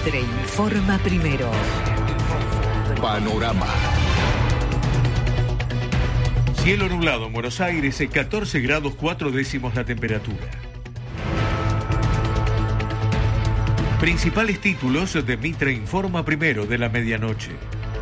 Mitre informa primero. Panorama. Cielo nublado en Buenos Aires, 14 grados 4 décimos la temperatura. Principales títulos de Mitre informa primero de la medianoche.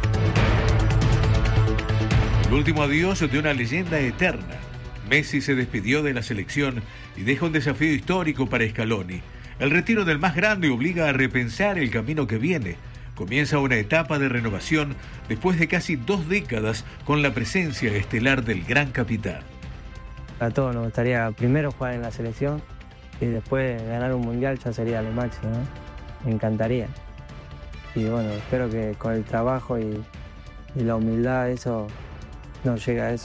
El último adiós de una leyenda eterna. Messi se despidió de la selección y deja un desafío histórico para Scaloni. El retiro del más grande obliga a repensar el camino que viene. Comienza una etapa de renovación después de casi 2 décadas con la presencia estelar del gran capitán. A todos nos gustaría primero jugar en la selección y después ganar un mundial ya sería lo máximo, ¿no? Me encantaría. Y bueno, espero que con el trabajo y la humildad eso nos llegue a eso.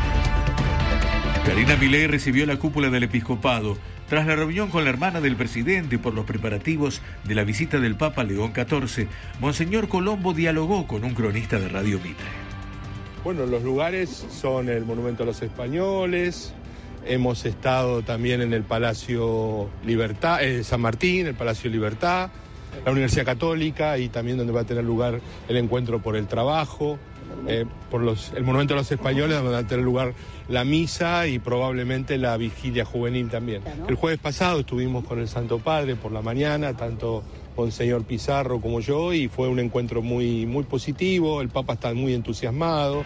Karina Milei recibió la cúpula del episcopado tras la reunión con la hermana del presidente por los preparativos de la visita del Papa León XIV. Monseñor Colombo dialogó con un cronista de Radio Mitre. Bueno, los lugares son el Monumento a los Españoles, hemos estado también en el Palacio Libertad, San Martín, el Palacio Libertad, la Universidad Católica y también donde va a tener lugar el encuentro por el trabajo. El Monumento a los Españoles, donde va a tener lugar la misa y probablemente la vigilia juvenil también. El jueves pasado estuvimos con el Santo Padre por la mañana, tanto Monseñor Pizarro como yo, y fue un encuentro muy positivo. El Papa está muy entusiasmado.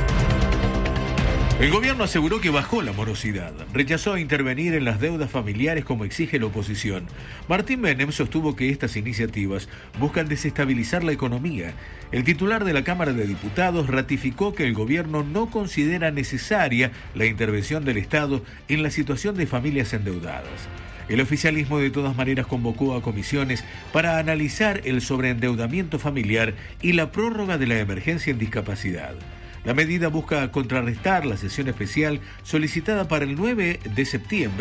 El gobierno aseguró que bajó la morosidad, rechazó intervenir en las deudas familiares como exige la oposición. Martín Menem sostuvo que estas iniciativas buscan desestabilizar la economía. El titular de la Cámara de Diputados ratificó que el gobierno no considera necesaria la intervención del Estado en la situación de familias endeudadas. El oficialismo de todas maneras convocó a comisiones para analizar el sobreendeudamiento familiar y la prórroga de la emergencia en discapacidad. La medida busca contrarrestar la sesión especial solicitada para el 9 de septiembre